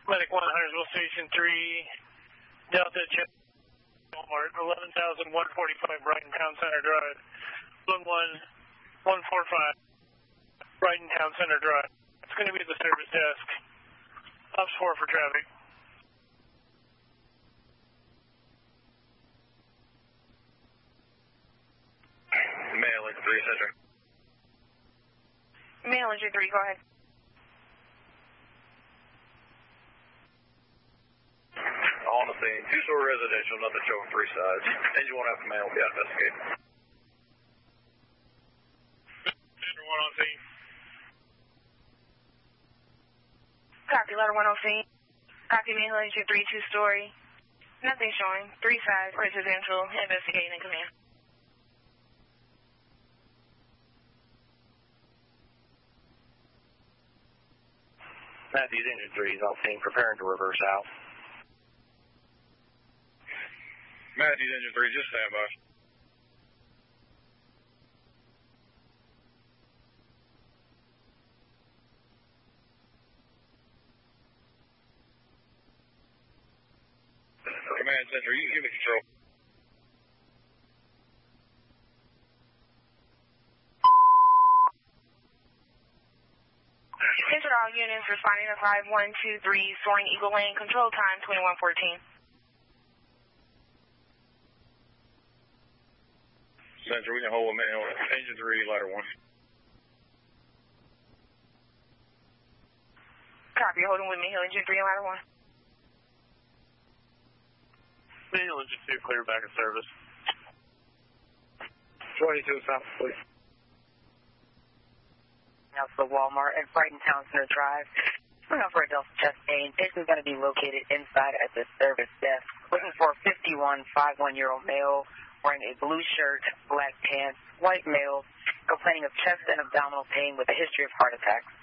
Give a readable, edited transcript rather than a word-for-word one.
Medic 1, Huntersville Station 3, Delta Check, Walmart, 11,145 Brighton Town Center Drive, 11145 Brighton Town Center Drive. It's going to be the service desk. Ops 4 for traffic. Mail into 3, Center. Mail into 3, go ahead. On the scene, 2-story residential, nothing showing 3 sides. Engine 1 after mail will be out investigating. Center 1 on scene. Copy, letter 1 on scene. Copy, mail engine 3, 2-story. Nothing showing, 3 sides, residential, investigating in command. Matthews engine 3 is on scene, preparing to reverse out. Matthews engine 3, just stand by. Command Center, you give me control. Center all units responding to 5123, Soaring Eagle Lane, control time 2114. Center, we can hold a minute. Engine 3, ladder 1. Copy, holding with me, engine 3, ladder 1. Mail engine 2, clear back in service. 22 south, please. Out to the Walmart at Brighton Town Center Drive. Going out for a Delta chest pain. Patient's going to be located inside at the service desk. Looking for a 51-year-old male wearing a blue shirt, black pants, white male, complaining of chest and abdominal pain with a history of heart attacks.